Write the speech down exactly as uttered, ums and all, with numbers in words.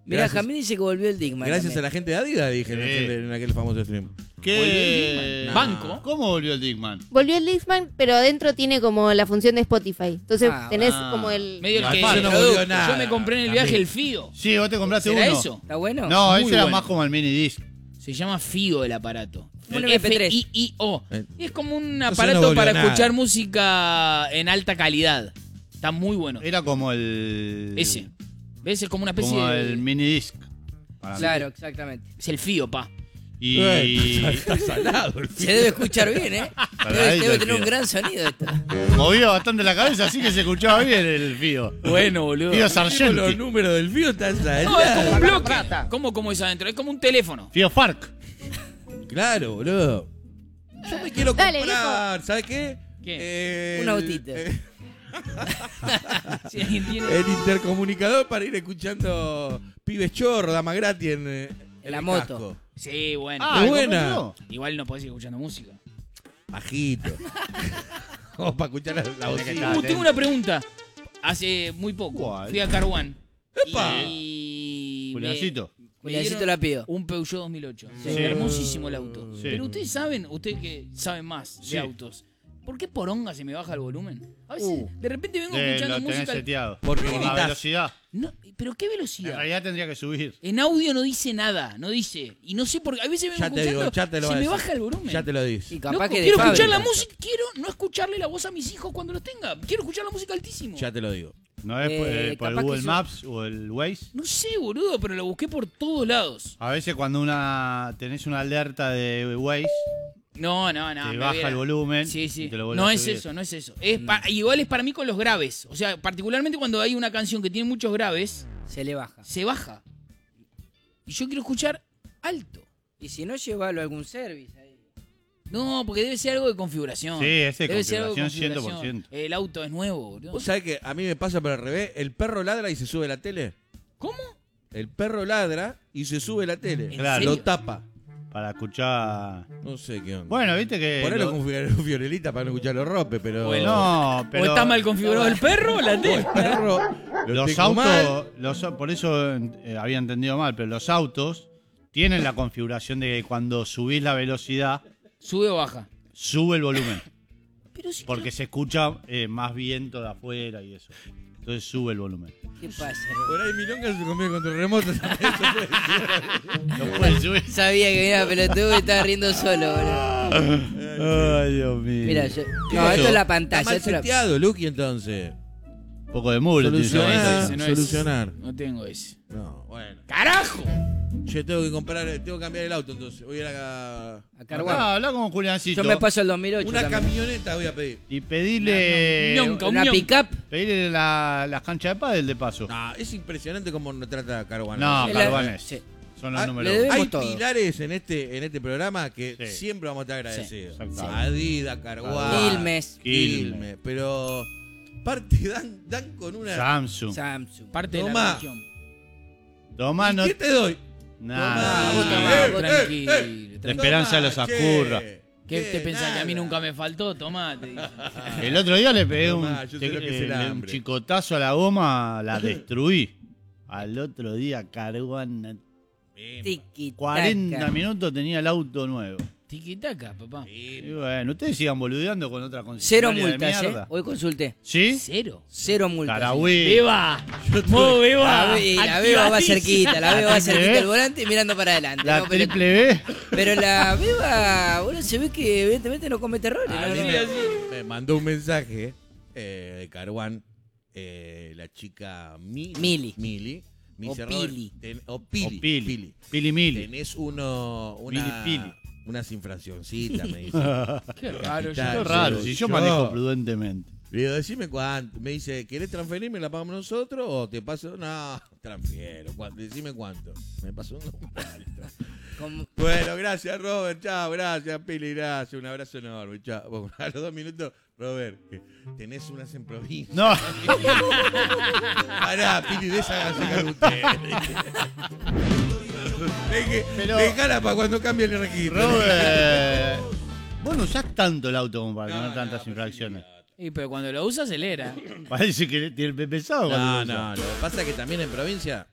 Mirá, Jamil dice que volvió el Discman. Gracias también. a la gente de Adidas, dije Sí. en, aquel, en aquel famoso stream. ¿Qué? No. ¿Banco? ¿Cómo volvió el Discman? Volvió el Discman, pero adentro tiene como la función de Spotify. Entonces Ah, tenés ah. como el... Medio el No, que aparte no producto. volvió nada. Yo me compré en el viaje el Fío. Sí, vos te compraste ¿Será uno. eso? ¿Está bueno? No, Muy ese era bueno. más como el mini disc. Se llama Fío el aparato. Un El eme pe tres. F I I O. Eh. Y es como un Entonces aparato no volvió para nada. escuchar música en alta calidad. Está muy bueno. Era como el... Ese. ¿Ves? Es como una especie Como de... el mini disc. Para mí. Claro, exactamente. Es el Fío, pa. Y... Eh, Está salado el Se debe escuchar bien, ¿eh? Debe, Saladito debe el tener un Fío. gran sonido esto. Movía bastante la cabeza, así que se escuchaba bien el Fío. Bueno, boludo. Fío Los Sargenti. números del Fío están No, es como un salados. bloque. ¿Cómo, cómo es adentro? Es como un teléfono. Fío Farc. Claro, boludo. Yo me quiero Dale, comprar, ¿sabes qué? ¿Qué? El- Un autito. eh, Si alguien tiene... el intercomunicador para ir escuchando Pibes Chorro, Dama Gratis en, eh, en La el moto. casco. Sí, bueno. Ah, Es buena. ¿lo Igual no podés ir escuchando música. Bajito. Vamos para escuchar la, la bocina. Uh, tengo una pregunta. Hace muy poco ¿Cuál? fui a Caruán. ¡Epa! Y... me- Juliancito. me Juliancito dieron la pido. Un Peugeot dos mil ocho. Sí. Hermosísimo el auto. Sí. Pero ustedes saben, ustedes que saben más Sí. de autos, ¿por qué poronga se me baja el volumen? A veces, Uh. de repente vengo Eh, escuchando lo tenés música... seteado. Porque Por la gritás. velocidad. No, ¿pero qué En velocidad? realidad tendría que subir. En audio no dice nada, no dice. Y no sé por qué. A veces vengo Ya te escuchando, digo, ya te lo se va a me decir. baja el volumen. Ya te lo dice. Y capaz Loco, que de quiero escuchar fábrica. la música, quiero no escucharle la voz a mis hijos cuando los tenga. Quiero escuchar la música altísimo. Ya te lo digo. ¿No es por, Eh, eh, por el capaz que Google eso- Maps o el Waze? No sé, boludo, pero lo busqué por todos lados. A veces cuando una tenés una alerta de Waze, No, no, no. te me baja hubiera- el volumen Sí, y sí. te lo vuelve No a es subir. eso, no es eso. Es pa- igual es para mí con los graves. O sea, particularmente cuando hay una canción que tiene muchos graves, Se le baja. se baja. Y yo quiero escuchar alto. Y si no, llévalo a algún service ahí. No, porque debe ser algo de configuración. Sí, es de Debe ser algo de configuración cien por configuración. ciento. El auto es nuevo, boludo. ¿Vos sabés que a mí me pasa por al revés? El perro ladra y se sube la tele. ¿Cómo? El perro ladra y se sube la tele. ¿En Claro. serio? Lo tapa. Para escuchar... No sé qué onda. Bueno, viste que... Ponelo lo- con Fiore- Fiorelita para no escuchar los ropes, pero. O el- No, pero... ¿O está mal configurado el perro o la O el tele? perro. lo Los tengo mal. autos, los, por eso eh, había entendido mal, pero los autos tienen la configuración de que cuando subís la velocidad, ¿Sube o baja? sube el volumen. Pero si Porque se escucha eh, más viento de afuera y eso. Entonces sube el volumen. ¿Qué pasa? Por ahí Milonga se comió con remoto. No puede subir. Sabía que venía pelotudo y estaba riendo solo, boludo. Ay, Dios mío. Mira, yo... ¿Qué No, es esto eso? es la Está pantalla. mal Esto es la... seteado, Lucky, entonces. Un poco de mule. tiene esa Solucionar. pantalla. ese no es. solucionar. No tengo ese. No, bueno. ¡Carajo! Yo tengo que comprar, tengo que cambiar el auto, entonces. Voy a ir a. A Caruán. Ah, habla con Juliancito. Yo me paso el dos mil ocho Una también. camioneta voy a pedir. Y pedirle, Ñonca, un Una ñonca. pick-up. pedirle la, las canchas de pádel de paso. No, es impresionante cómo nos trata Caruana. No, Es la- Carvanes. Sí. Son los Ah, números le uno. debemos Hay todo. pilares en este, en este programa que Sí. siempre vamos a estar agradecidos. Sí, exacto. Adidas, Caruana. Quilmes. Quilmes. Pero parte dan, dan con una. Samsung. Samsung. Parte de Tomá. la religión. Tomá, ¿Y no. ¿Qué te doy? Nada. Tomá, vos tomá, Eh, vos eh, tranquilo, eh, tranquilo. La esperanza de los Tomá, Acurra. che. ¿Qué te pensás que a mí nada. nunca me faltó? Tomate. El otro día le pegué un, Tomá, yo sé lo que es el eh, un hambre. chicotazo a la goma, la destruí. Al otro día, Caruana. Tiki cuarenta minutos tenía el auto nuevo. Tiquitaca, papá. Y bueno, ustedes sigan boludeando con otra Cero concesionaria de multas, ¿eh? mierda. Hoy consulté. ¿Sí? Cero. Cero multas. Carahuí. ¡Beba! ¡Mo, beba! La, be- la beba va Activadísima. cerquita, la beba va triple cerquita B. del volante y mirando para adelante. La ¿no? pero, triple B. pero la beba, boludo, se ve que evidentemente no comete errores. A ¿no? mí No, me, no. me mandó un mensaje eh, de Caruán, eh, la chica Mi- Mili. Mili. Me O dice, Robert, Pili. ten- o Pili. O Pili. Pili. Pili Mili. Tenés uno, una, Pili, Pili. unas infraccioncitas, me dice. Qué raro. Capitán. yo- Qué raro, si yo manejo prudentemente. Le digo, decime cuánto. Me dice, ¿querés transferirme? ¿La pagamos nosotros o te paso? No, transfiero. ¿Cuánto? Decime cuánto. Me pasó un Como- Bueno, gracias, Robert. Chao, gracias, Pili. Gracias. Un abrazo enorme. Chao. Bueno, a los dos minutos, Robert, que tenés unas en provincia. No. Pará, Pili, de esa hágase cargo usted. Deje- Pero- Dejala para cuando cambie el registro. Robert, vos no usás tanto el auto como para No, tener no, tantas pero infracciones. Y pero cuando lo usa, acelera. Parece que tiene pesado cuando No, lo usás. no, lo que pasa es que también en provincia